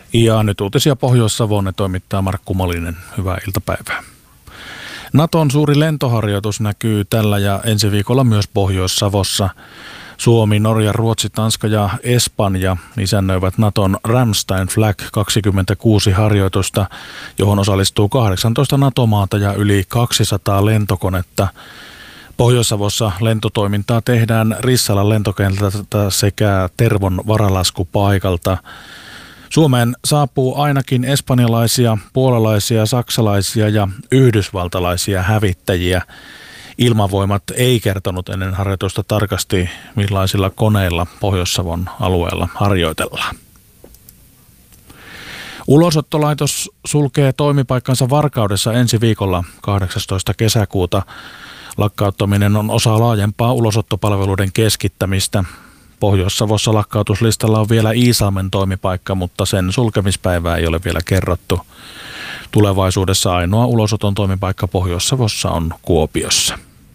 Ja nyt uutisia Pohjois-Savoon ne toimittaa Markku Malinen. Hyvää iltapäivää. Naton suuri lentoharjoitus näkyy tällä ja ensi viikolla myös Pohjois-Savossa. Suomi, Norja, Ruotsi, Tanska ja Espanja isännöivät Naton Ramstein Flag 26 harjoitusta, johon osallistuu 18 NATO-maata ja yli 200 lentokonetta. Pohjois-Savossa lentotoimintaa tehdään Rissalan lentokentältä sekä Tervon varalaskupaikalta. Suomeen saapuu ainakin espanjalaisia, puolalaisia, saksalaisia ja yhdysvaltalaisia hävittäjiä. Ilmavoimat ei kertonut ennen harjoitusta tarkasti, millaisilla koneilla Pohjois-Savon alueella harjoitellaan. Ulosottolaitos sulkee toimipaikkansa Varkaudessa ensi viikolla 18. kesäkuuta. Lakkauttaminen on osa laajempaa ulosottopalveluiden keskittämistä. Pohjois-Savossa lakkautuslistalla on vielä Iisalmen toimipaikka, mutta sen sulkemispäivää ei ole vielä kerrottu. Tulevaisuudessa ainoa ulosoton toimipaikka Pohjois-Savossa on Kuopiossa.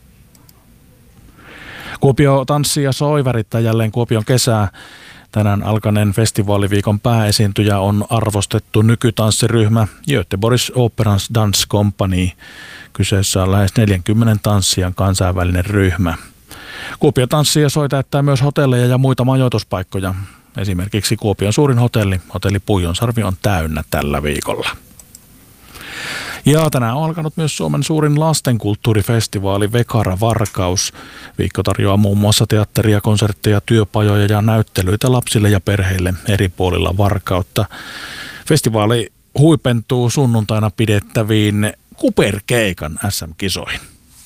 Kuopio tanssii ja soi värittää jälleen Kuopion kesää. Tänään alkaneen festivaaliviikon pääesiintyjä on arvostettu nykytanssiryhmä Göteborgs Operans Dance Company. Kyseessä on lähes 40 tanssijan kansainvälinen ryhmä. Kuopio tanssii ja soi täyttää myös hotelleja ja muita majoituspaikkoja. Esimerkiksi Kuopion suurin hotelli Puijonsarvi on täynnä tällä viikolla. Ja tänään on alkanut myös Suomen suurin lastenkulttuurifestivaali Vekara Varkaus. Viikko tarjoaa muun muassa teatteria, konsertteja, työpajoja ja näyttelyitä lapsille ja perheille eri puolilla Varkautta. Festivaali huipentuu sunnuntaina pidettäviin Kuperkeikan SM-kisoihin.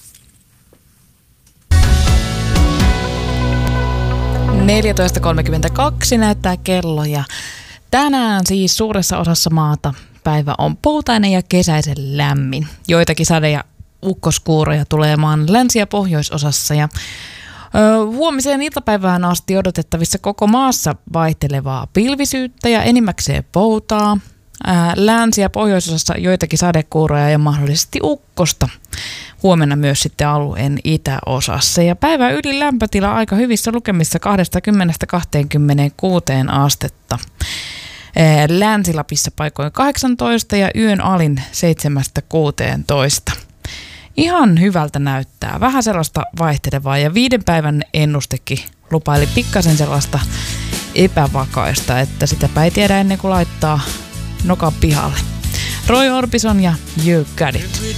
– 14.32 näyttää kello ja tänään siis suuressa osassa maata päivä on poutainen ja kesäisen lämmin. Joitakin sade- ja ukkoskuuroja tulee maan länsi- ja pohjoisosassa ja huomiseen iltapäivään asti odotettavissa koko maassa vaihtelevaa pilvisyyttä ja enimmäkseen poutaa. Länsi- ja pohjoisosassa joitakin sadekuuroja ja mahdollisesti ukkosta. Huomenna myös sitten alueen itäosassa. Ja päivän ylilämpötila aika hyvissä lukemissa 20-26 astetta. Länsi-Lapissa paikoin 18 ja yön alin 7-16. Ihan hyvältä näyttää. Vähän sellaista vaihtelevaa ja 5 päivän ennustekin lupaili pikkasen sellaista epävakaista, että sitäpä ei tiedä ennen kuin laittaa nokan pihalle. Roy Orbison ja You Got It.